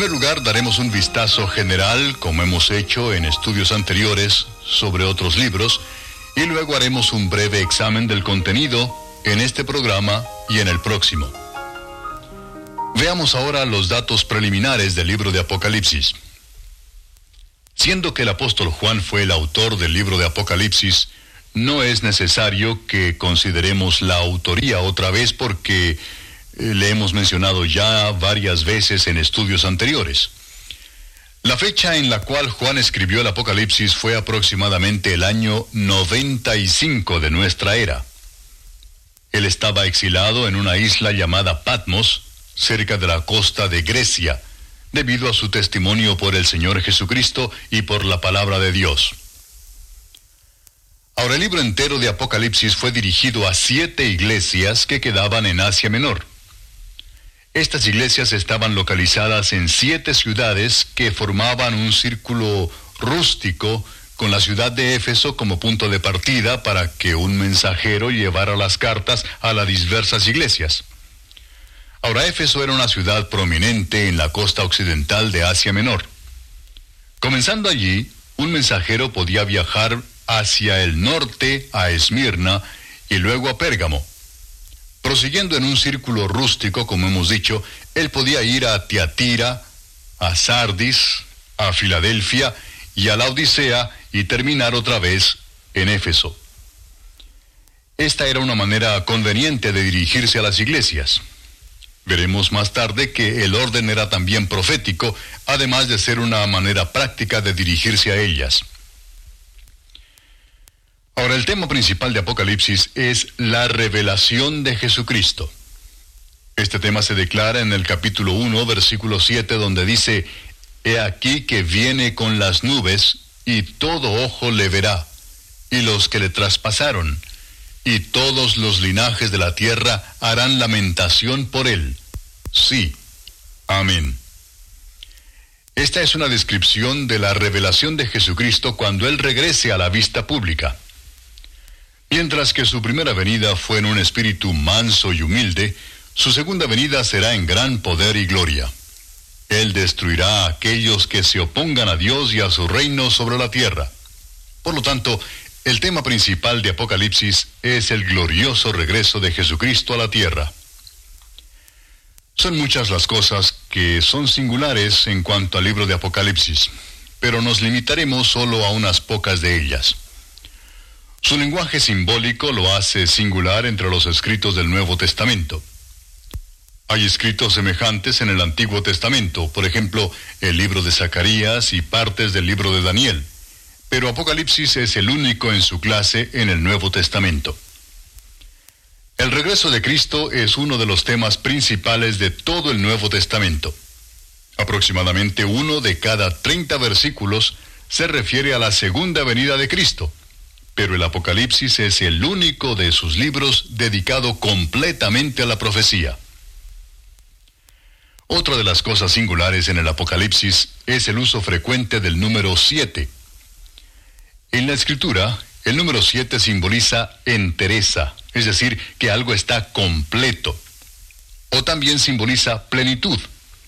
primer lugar, daremos un vistazo general, como hemos hecho en estudios anteriores, sobre otros libros, y luego haremos un breve examen del contenido en este programa y en el próximo. Veamos ahora los datos preliminares del libro de Apocalipsis. Siendo que el apóstol Juan fue el autor del libro de Apocalipsis, no es necesario que consideremos la autoría otra vez porque le hemos mencionado ya varias veces en estudios anteriores. La fecha en la cual Juan escribió el Apocalipsis fue aproximadamente el año 95 de nuestra era. Él estaba exilado en una isla llamada Patmos, cerca de la costa de Grecia, debido a su testimonio por el Señor Jesucristo y por la palabra de Dios. Ahora, el libro entero de Apocalipsis fue dirigido a 7 iglesias que quedaban en Asia Menor. Estas iglesias estaban localizadas en 7 ciudades que formaban un círculo rústico con la ciudad de Éfeso como punto de partida para que un mensajero llevara las cartas a las diversas iglesias. Ahora, Éfeso era una ciudad prominente en la costa occidental de Asia Menor. Comenzando allí, un mensajero podía viajar hacia el norte a Esmirna y luego a Pérgamo. Prosiguiendo en un círculo rústico, como hemos dicho, él podía ir a Tiatira, a Sardis, a Filadelfia y a la Odisea y terminar otra vez en Éfeso. Esta era una manera conveniente de dirigirse a las iglesias. Veremos más tarde que el orden era también profético, además de ser una manera práctica de dirigirse a ellas. Ahora, el tema principal de Apocalipsis es la revelación de Jesucristo. Este tema se declara en el capítulo 1, versículo 7, donde dice: «He aquí que viene con las nubes, y todo ojo le verá, y los que le traspasaron, y todos los linajes de la tierra harán lamentación por él». Sí. Amén. Esta es una descripción de la revelación de Jesucristo cuando Él regrese a la vista pública. Mientras que su primera venida fue en un espíritu manso y humilde, su segunda venida será en gran poder y gloria. Él destruirá a aquellos que se opongan a Dios y a su reino sobre la tierra. Por lo tanto, el tema principal de Apocalipsis es el glorioso regreso de Jesucristo a la tierra. Son muchas las cosas que son singulares en cuanto al libro de Apocalipsis, pero nos limitaremos solo a unas pocas de ellas. Su lenguaje simbólico lo hace singular entre los escritos del Nuevo Testamento. Hay escritos semejantes en el Antiguo Testamento, por ejemplo, el libro de Zacarías y partes del libro de Daniel, pero Apocalipsis es el único en su clase en el Nuevo Testamento. El regreso de Cristo es uno de los temas principales de todo el Nuevo Testamento. Aproximadamente 1 de cada 30 versículos se refiere a la segunda venida de Cristo, pero el Apocalipsis es el único de sus libros dedicado completamente a la profecía. Otra de las cosas singulares en el Apocalipsis es el uso frecuente del número 7. En la Escritura, el número 7 simboliza entereza, es decir, que algo está completo. O también simboliza plenitud.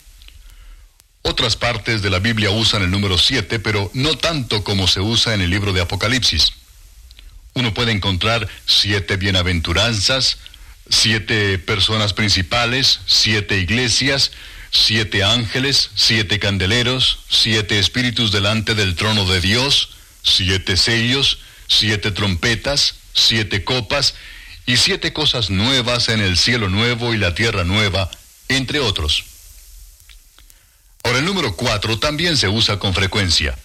Otras partes de la Biblia usan el número 7, pero no tanto como se usa en el libro de Apocalipsis. Uno puede encontrar 7 bienaventuranzas, 7 personas principales, 7 iglesias, 7 ángeles, 7 candeleros, 7 espíritus delante del trono de Dios, 7 sellos, 7 trompetas, 7 copas y 7 cosas nuevas en el cielo nuevo y la tierra nueva, entre otros. Ahora, el número 4 también se usa con frecuencia.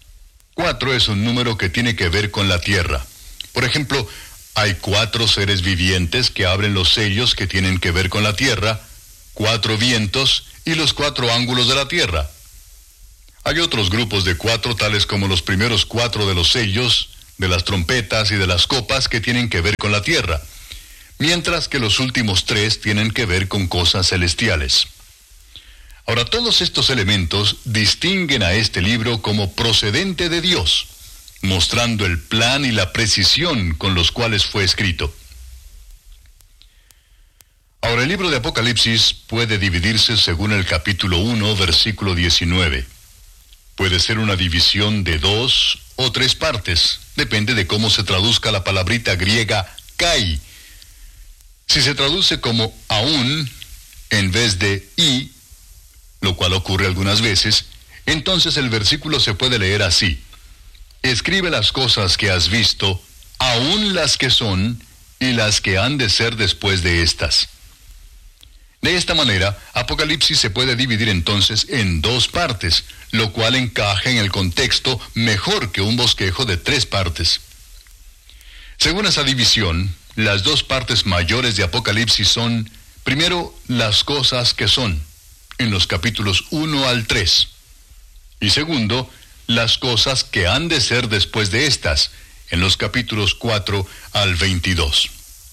4 es un número que tiene que ver con la tierra. Por ejemplo, hay 4 seres vivientes que abren los sellos que tienen que ver con la tierra, 4 vientos y los 4 ángulos de la tierra. Hay otros grupos de 4, tales como los primeros 4 de los sellos, de las trompetas y de las copas que tienen que ver con la tierra, mientras que los últimos 3 tienen que ver con cosas celestiales. Ahora, todos estos elementos distinguen a este libro como procedente de Dios, mostrando el plan y la precisión con los cuales fue escrito. Ahora, el libro de Apocalipsis puede dividirse según el capítulo 1, versículo 19. Puede ser una división de 2 o 3 partes, depende de cómo se traduzca la palabrita griega kai. Si se traduce como aún en vez de y, lo cual ocurre algunas veces, entonces el versículo se puede leer así: escribe las cosas que has visto, aún las que son y las que han de ser después de estas. De esta manera, Apocalipsis se puede dividir entonces en 2 partes, lo cual encaja en el contexto mejor que un bosquejo de 3 partes. Según esa división, las 2 partes mayores de Apocalipsis son, primero, las cosas que son, en los capítulos 1 al 3, y segundo, las cosas que han de ser después de estas, en los capítulos 4 al 22.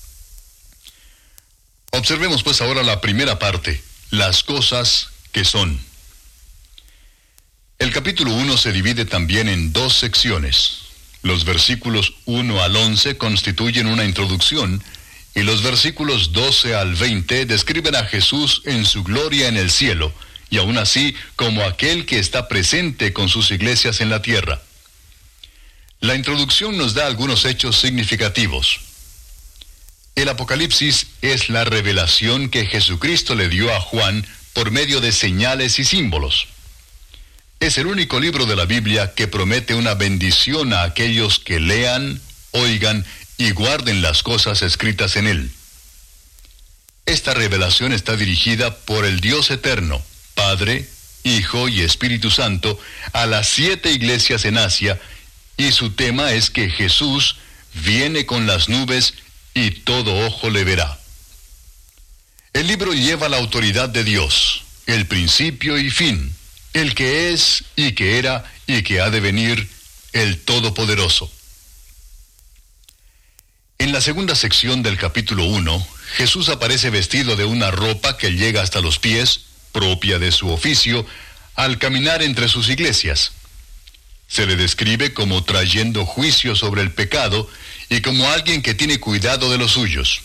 Observemos pues ahora la primera parte, las cosas que son. El capítulo 1 se divide también en 2 secciones. Los versículos 1 al 11 constituyen una introducción, y los versículos 12 al 20 describen a Jesús en su gloria en el cielo, y aún así como aquel que está presente con sus iglesias en la tierra. La introducción nos da algunos hechos significativos. El Apocalipsis es la revelación que Jesucristo le dio a Juan por medio de señales y símbolos. Es el único libro de la Biblia que promete una bendición a aquellos que lean, oigan y guarden las cosas escritas en él. Esta revelación está dirigida por el Dios eterno, Padre, Hijo y Espíritu Santo, a las 7 iglesias en Asia, y su tema es que Jesús viene con las nubes y todo ojo le verá. El libro lleva la autoridad de Dios, el principio y fin, el que es y que era y que ha de venir, el Todopoderoso. En la segunda sección del capítulo 1, Jesús aparece vestido de una ropa que llega hasta los pies, propia de su oficio, al caminar entre sus iglesias. Se le describe como trayendo juicio sobre el pecado y como alguien que tiene cuidado de los suyos.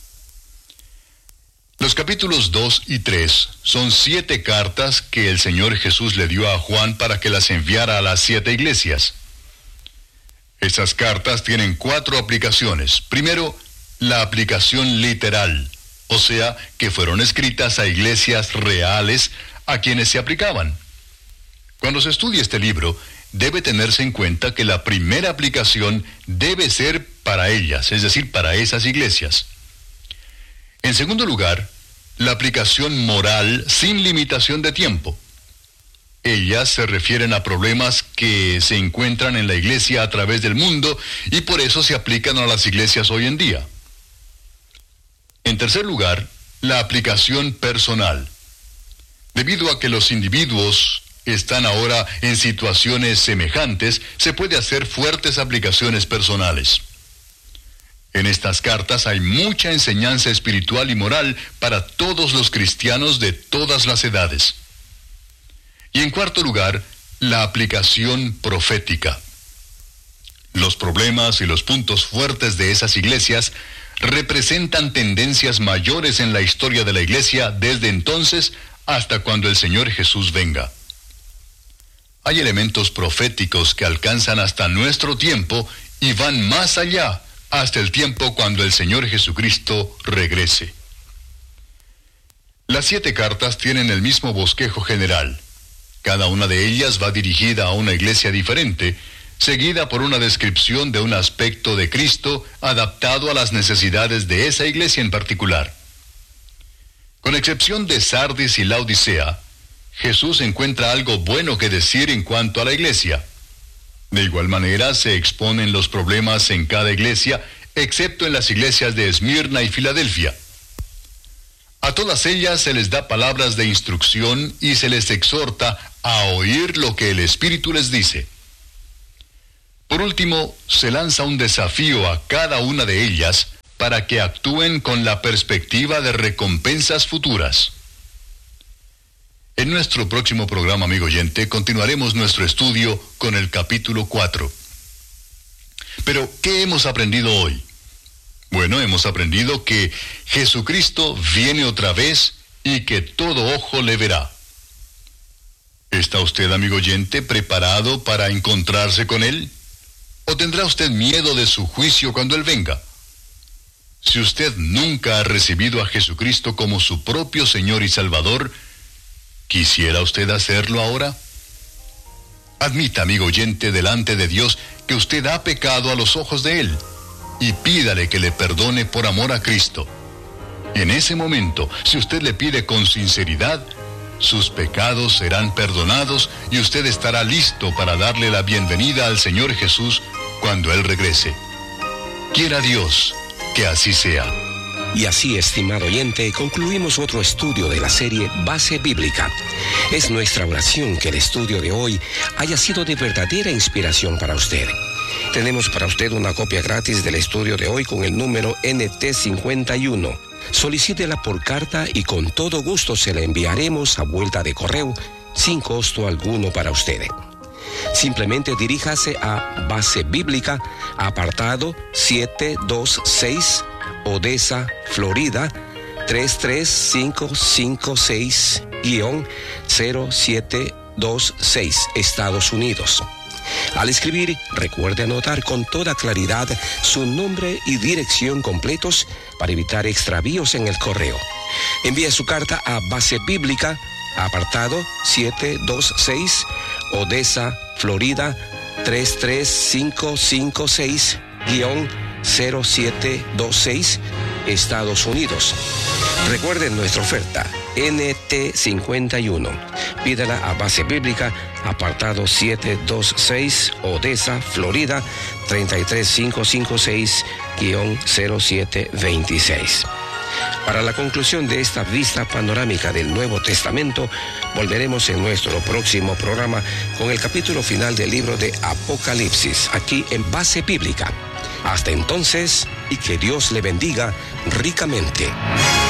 Los capítulos 2 y 3 son 7 cartas que el Señor Jesús le dio a Juan para que las enviara a las 7 iglesias. Esas cartas tienen 4 aplicaciones. Primero, la aplicación literal, o sea, que fueron escritas a iglesias reales a quienes se aplicaban. Cuando se estudia este libro, debe tenerse en cuenta que la primera aplicación debe ser para ellas, es decir, para esas iglesias. En segundo lugar, la aplicación moral sin limitación de tiempo. Ellas se refieren a problemas que se encuentran en la iglesia a través del mundo y por eso se aplican a las iglesias hoy en día. En tercer lugar, la aplicación personal. Debido a que los individuos están ahora en situaciones semejantes, se puede hacer fuertes aplicaciones personales. En estas cartas hay mucha enseñanza espiritual y moral para todos los cristianos de todas las edades. Y en cuarto lugar, la aplicación profética. Los problemas y los puntos fuertes de esas iglesias representan tendencias mayores en la historia de la iglesia desde entonces hasta cuando el Señor Jesús venga. Hay elementos proféticos que alcanzan hasta nuestro tiempo y van más allá, hasta el tiempo cuando el Señor Jesucristo regrese. Las 7 cartas tienen el mismo bosquejo general. Cada una de ellas va dirigida a una iglesia diferente, seguida por una descripción de un aspecto de Cristo adaptado a las necesidades de esa iglesia en particular. Con excepción de Sardis y Laodicea, Jesús encuentra algo bueno que decir en cuanto a la iglesia. De igual manera, se exponen los problemas en cada iglesia, excepto en las iglesias de Esmirna y Filadelfia. A todas ellas se les da palabras de instrucción y se les exhorta a oír lo que el Espíritu les dice. Por último, se lanza un desafío a cada una de ellas para que actúen con la perspectiva de recompensas futuras. En nuestro próximo programa, amigo oyente, continuaremos nuestro estudio con el capítulo 4. Pero, ¿qué hemos aprendido hoy? Bueno, hemos aprendido que Jesucristo viene otra vez y que todo ojo le verá. ¿Está usted, amigo oyente, preparado para encontrarse con Él? ¿O tendrá usted miedo de su juicio cuando Él venga? Si usted nunca ha recibido a Jesucristo como su propio Señor y Salvador, ¿quisiera usted hacerlo ahora? Admita, amigo oyente, delante de Dios que usted ha pecado a los ojos de Él y pídale que le perdone por amor a Cristo. En ese momento, si usted le pide con sinceridad, sus pecados serán perdonados y usted estará listo para darle la bienvenida al Señor Jesús cuando Él regrese. Quiera Dios que así sea. Y así, estimado oyente, concluimos otro estudio de la serie Base Bíblica. Es nuestra oración que el estudio de hoy haya sido de verdadera inspiración para usted. Tenemos para usted una copia gratis del estudio de hoy con el número NT51. Solicítela por carta y con todo gusto se la enviaremos a vuelta de correo sin costo alguno para usted. Simplemente diríjase a Base Bíblica, apartado 726, Odessa, Florida, 33556-0726, Estados Unidos. Al escribir, recuerde anotar con toda claridad su nombre y dirección completos para evitar extravíos en el correo. Envíe su carta a Base Bíblica, apartado 726, Odessa, Florida, 33556-0726, Estados Unidos. Recuerden nuestra oferta, NT51. Pídala a Base Bíblica, apartado 726, Odessa, Florida, 33556-0726. Para la conclusión de esta vista panorámica del Nuevo Testamento, volveremos en nuestro próximo programa con el capítulo final del libro de Apocalipsis, aquí en Base Bíblica. Hasta entonces, y que Dios le bendiga ricamente.